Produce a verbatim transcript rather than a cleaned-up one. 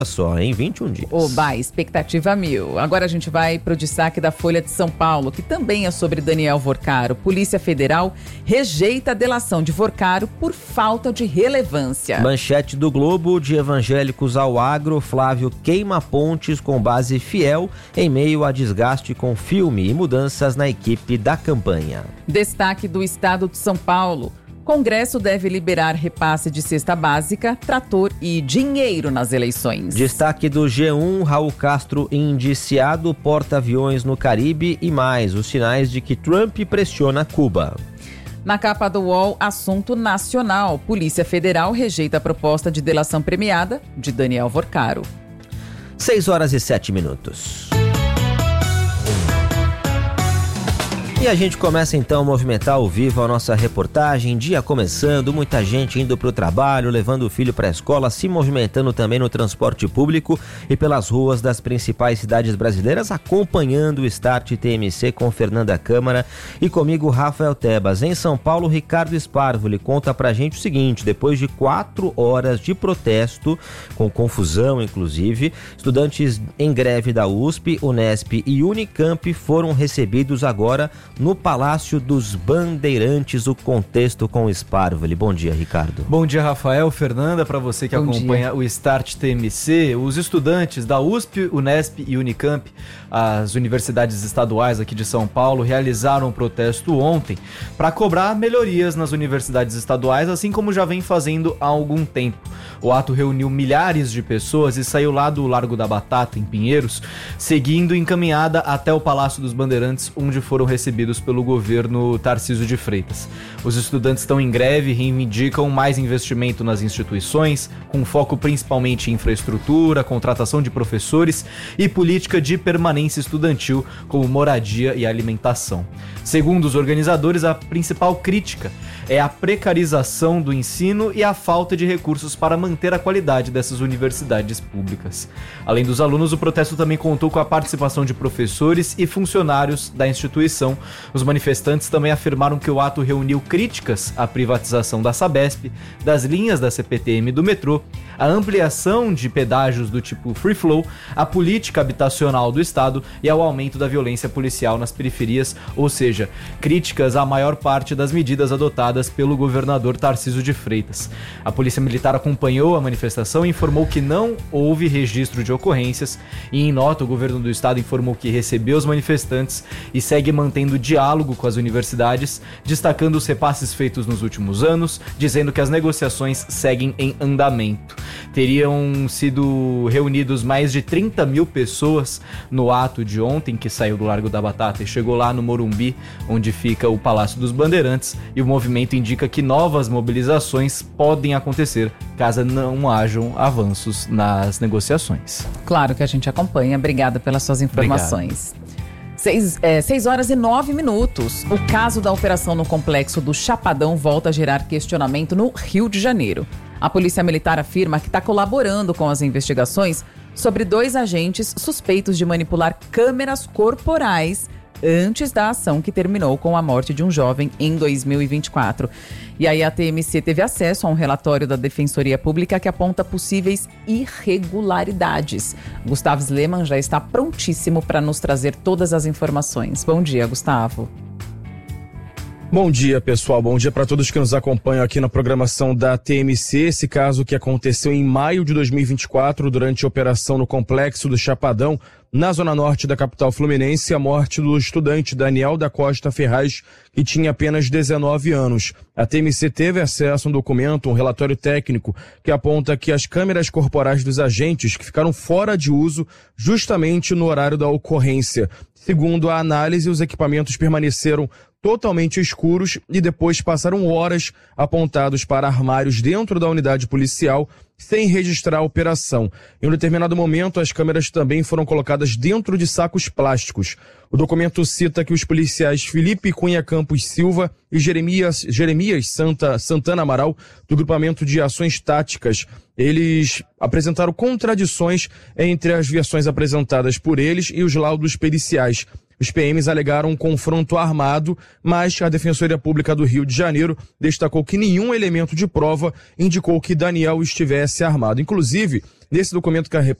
só, em vinte e um dias. Oba, expectativa mil. Agora a gente vai pro destaque da Folha de São Paulo, que também é sobre Daniel Vorcaro. Polícia Federal rejeita a delação de Vorcaro por falta de relevância. Manchete do Globo: de evangélicos ao agro, Flávio queima pontes com base fiel em meio a desgaste com filme e mudanças na equipe da campanha. Destaque do Estado de São Paulo: Congresso deve liberar repasse de cesta básica, trator e dinheiro nas eleições. Destaque do G um: Raul Castro indiciado, porta-aviões no Caribe e mais os sinais de que Trump pressiona Cuba. Na capa do U O L, assunto nacional: Polícia Federal rejeita a proposta de delação premiada de Daniel Vorcaro. seis horas e sete minutos. E a gente começa então a movimentar ao vivo a nossa reportagem, dia começando, muita gente indo para o trabalho, levando o filho para a escola, se movimentando também no transporte público e pelas ruas das principais cidades brasileiras, acompanhando o Start T M C com Fernanda Câmara e comigo Rafael Tebas. Em São Paulo, Ricardo Sparvoli conta pra gente o seguinte: depois de quatro horas de protesto, com confusão inclusive, estudantes em greve da U S P, Unesp e Unicamp foram recebidos agora no Palácio dos Bandeirantes. O contexto com o Sparvoli. Bom dia, Ricardo. Bom dia, Rafael, Fernanda, para você que Bom acompanha dia. O Start T M C. Os estudantes da U S P, Unesp e Unicamp, as universidades estaduais aqui de São Paulo, realizaram um protesto ontem para cobrar melhorias nas universidades estaduais, assim como já vem fazendo há algum tempo. O ato reuniu milhares de pessoas e saiu lá do Largo da Batata, em Pinheiros, seguindo encaminhada até o Palácio dos Bandeirantes, onde foram recebidos pelo governo Tarcísio de Freitas. Os estudantes estão em greve e reivindicam mais investimento nas instituições, com foco principalmente em infraestrutura, contratação de professores e política de permanência estudantil, como moradia e alimentação. Segundo os organizadores, a principal crítica é a precarização do ensino e a falta de recursos para manter a qualidade dessas universidades públicas. Além dos alunos, o protesto também contou com a participação de professores e funcionários da instituição. Os manifestantes também afirmaram que o ato reuniu críticas à privatização da Sabesp, das linhas da C P T M e do metrô, a ampliação de pedágios do tipo Free Flow, a política habitacional do Estado e ao aumento da violência policial nas periferias, ou seja, críticas à maior parte das medidas adotadas pelo governador Tarcísio de Freitas. A Polícia Militar acompanhou a manifestação e informou que não houve registro de ocorrências e, em nota, o governo do Estado informou que recebeu os manifestantes e segue mantendo diálogo com as universidades, destacando os repasses feitos nos últimos anos, dizendo que as negociações seguem em andamento. Teriam sido reunidos mais de trinta mil pessoas no ato de ontem, que saiu do Largo da Batata e chegou lá no Morumbi, onde fica o Palácio dos Bandeirantes, e o movimento indica que novas mobilizações podem acontecer caso não hajam avanços nas negociações. Claro que a gente acompanha. Obrigada pelas suas informações. Seis, é, seis horas e nove minutos. O caso da operação no complexo do Chapadão volta a gerar questionamento no Rio de Janeiro. A Polícia Militar afirma que está colaborando com as investigações sobre dois agentes suspeitos de manipular câmeras corporais antes da ação que terminou com a morte de um jovem em dois mil e vinte e quatro. E aí a T M C teve acesso a um relatório da Defensoria Pública que aponta possíveis irregularidades. Gustavo Sleman já está prontíssimo para nos trazer todas as informações. Bom dia, Gustavo. Bom dia, pessoal. Bom dia para todos que nos acompanham aqui na programação da T M C. Esse caso que aconteceu em maio de dois mil e vinte e quatro, durante a operação no complexo do Chapadão, na zona norte da capital fluminense, a morte do estudante Daniel da Costa Ferraz, que tinha apenas dezenove anos. A T M C teve acesso a um documento, um relatório técnico, que aponta que as câmeras corporais dos agentes que ficaram fora de uso justamente no horário da ocorrência. Segundo a análise, os equipamentos permaneceram totalmente escuros e depois passaram horas apontados para armários dentro da unidade policial sem registrar a operação. Em um determinado momento, as câmeras também foram colocadas dentro de sacos plásticos. O documento cita que os policiais Felipe Cunha Campos Silva e Jeremias, Jeremias Santa, Santana Amaral, do Grupamento de Ações Táticas, eles apresentaram contradições entre as versões apresentadas por eles e os laudos periciais. Os P Ms alegaram um confronto armado, mas a Defensoria Pública do Rio de Janeiro destacou que nenhum elemento de prova indicou que Daniel estivesse tivesse armado. Inclusive, nesse documento que a